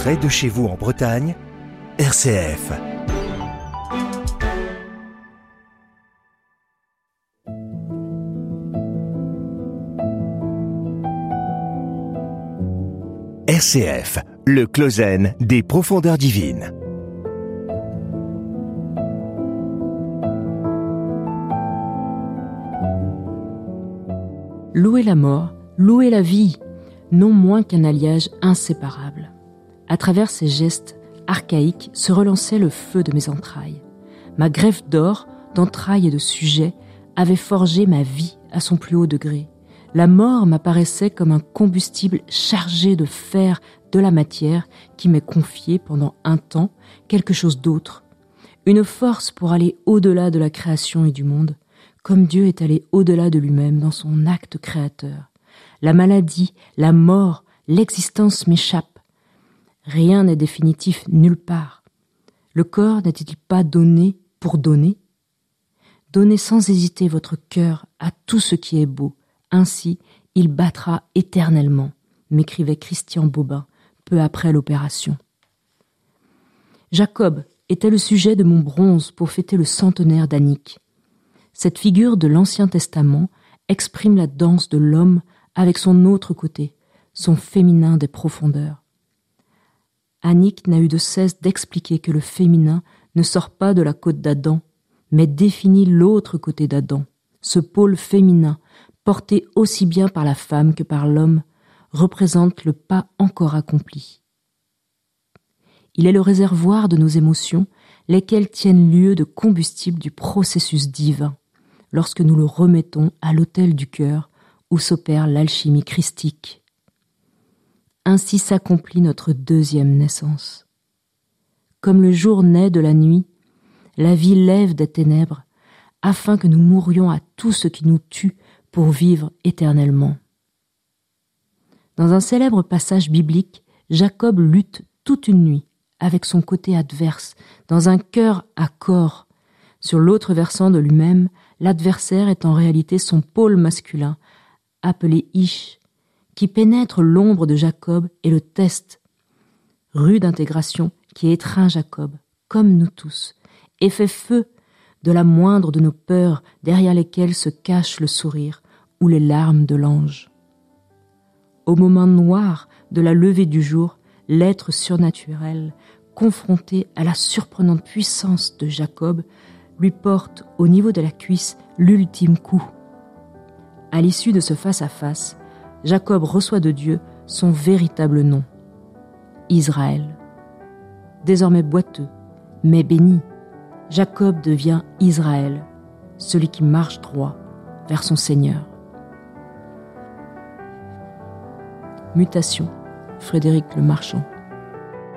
près de chez vous en Bretagne, RCF. RCF, le Closen des profondeurs divines. Louer la mort, louer la vie, non moins qu'un alliage inséparable. À travers ces gestes archaïques se relançait le feu de mes entrailles. Ma greffe d'or, d'entrailles et de sujets, avait forgé ma vie à son plus haut degré. La mort m'apparaissait comme un combustible chargé de faire de la matière qui m'est confiée pendant un temps quelque chose d'autre. Une force pour aller au-delà de la création et du monde, comme Dieu est allé au-delà de lui-même dans son acte créateur. La maladie, la mort, l'existence m'échappent. Rien n'est définitif nulle part. Le corps n'était-il pas donné pour donner ? Donnez sans hésiter votre cœur à tout ce qui est beau. Ainsi, il battra éternellement, m'écrivait Christian Bobin, peu après l'opération. Jacob était le sujet de mon bronze pour fêter le centenaire d'Annick. Cette figure de l'Ancien Testament exprime la danse de l'homme avec son autre côté, son féminin des profondeurs. Annick n'a eu de cesse d'expliquer que le féminin ne sort pas de la côte d'Adam, mais définit l'autre côté d'Adam, ce pôle féminin, porté aussi bien par la femme que par l'homme, représente le pas encore accompli. Il est le réservoir de nos émotions, lesquelles tiennent lieu de combustible du processus divin, lorsque nous le remettons à l'autel du cœur où s'opère l'alchimie christique. Ainsi s'accomplit notre deuxième naissance. Comme le jour naît de la nuit, la vie lève des ténèbres, afin que nous mourions à tout ce qui nous tue pour vivre éternellement. Dans un célèbre passage biblique, Jacob lutte toute une nuit avec son côté adverse, dans un cœur à corps. Sur l'autre versant de lui-même, l'adversaire est en réalité son pôle masculin, appelé Ish, qui pénètre l'ombre de Jacob et le teste. Rude intégration qui étreint Jacob, comme nous tous, et fait feu de la moindre de nos peurs derrière lesquelles se cache le sourire ou les larmes de l'ange. Au moment noir de la levée du jour, l'être surnaturel, confronté à la surprenante puissance de Jacob, lui porte au niveau de la cuisse l'ultime coup. À l'issue de ce face-à-face, Jacob reçoit de Dieu son véritable nom, Israël. Désormais boiteux, mais béni, Jacob devient Israël, celui qui marche droit vers son Seigneur. Mutation, Frédéric Le Marchand.